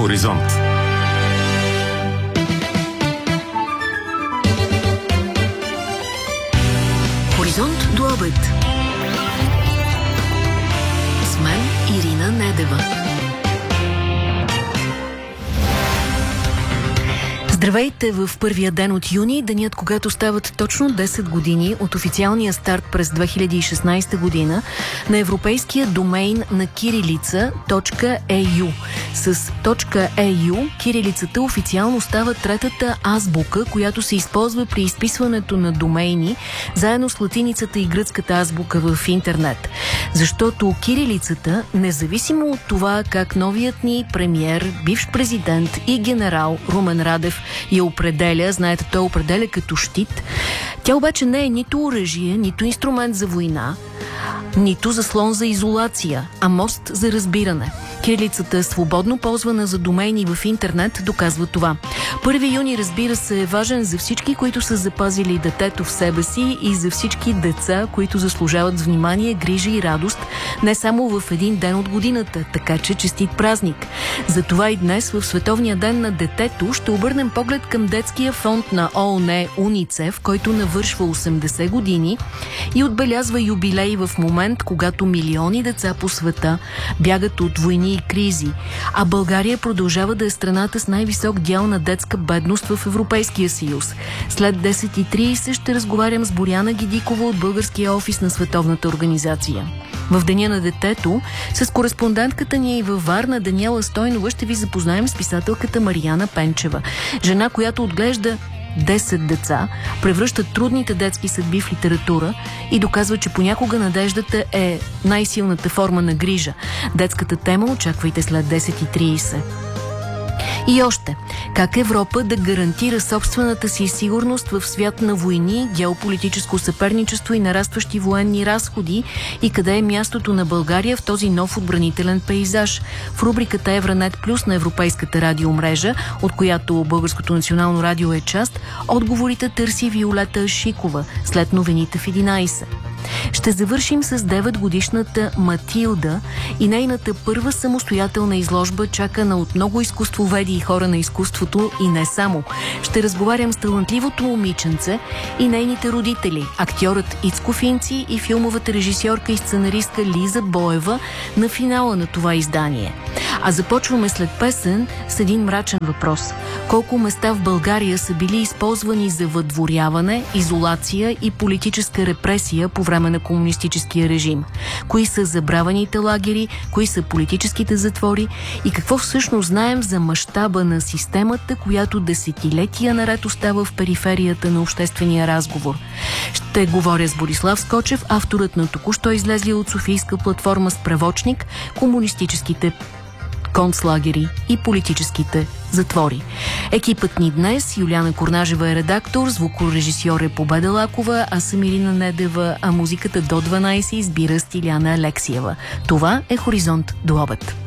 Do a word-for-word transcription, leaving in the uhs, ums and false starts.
Хоризонт. Хоризонт до обед. С мен Ирина Недева. Здравейте в първия ден от юни, денят, когато стават точно десет години от официалния старт през две хиляди и шестнадесета година на европейския домейн на кирилица точка и ю. С .eu кирилицата официално става третата азбука, която се използва при изписването на домейни, заедно с латиницата и гръцката азбука в интернет. Защото кирилицата, независимо от това как новият ни премиер, бивш президент и генерал Румен Радев я определя, знаете, той определя като щит, тя обаче не е нито оръжие, нито инструмент за война, нито заслон за изолация, а мост за разбиране. Кирилицата е свободно ползвана за домейни в интернет, доказва това. Първи юни, разбира се, е важен за всички, които са запазили детето в себе си и за всички деца, които заслужават внимание, грижа и радост, не само в един ден от годината, така че честит празник. Затова и днес, в Световния ден на детето, ще обърнем поглед към детския фонд на ООН УНИЦЕФ, който навършва осемдесет години и отбелязва юбилей в момент, когато милиони деца по света бягат от войни и кризи, а България продължава да е страната с най-висок дял на детска бедност в Европейския съюз. След десет и тридесет ще разговарям с Боряна Гидикова от българския офис на Световната организация. В Деня на детето с кореспондентката ни във Варна Даниела Стойнова ще ви запознаем с писателката Марияна Пенчева. Жена, която отглежда десет деца, превръща трудните детски съдби в литература и доказва, че понякога надеждата е най-силната форма на грижа. Детската тема очаквайте след десет и тридесет. И още, как Европа да гарантира собствената си сигурност в свят на войни, геополитическо съперничество и нарастващи военни разходи, и къде е мястото на България в този нов отбранителен пейзаж. В рубриката Евранет Плюс на Европейската радиомрежа, от която Българското национално радио е част, отговорите търси Виолета Шикова след новините в единадесет. Ще завършим с деветгодишната Матилда и нейната първа самостоятелна изложба, чакана от много изкуствоведи и хора на изкуството и не само. Ще разговарям с талантливото момиченце и нейните родители, актьорът Ицко Финци и филмовата режисьорка и сценаристка Лиза Боева на финала на това издание. А започваме след песен с един мрачен въпрос. Колко места в България са били използвани за въдворяване, изолация и политическа репресия по време на комунистическия режим? Кои са забравените лагери, кои са политическите затвори и какво всъщност знаем за мащаба на системата, която десетилетия наред остава в периферията на обществения разговор? Ще говоря с Борислав Скочев, авторът на току-що излезли от Софийска платформа Справочник, комунистическите концлагери и политическите затвори. Екипът ни днес: Юлиана Курнажева е редактор, звукорежисьор е Победа Лакова, аз съм Ирина Недева, а музиката до дванадесет избира Стиляна Алексиева. Това е Хоризонт до обед.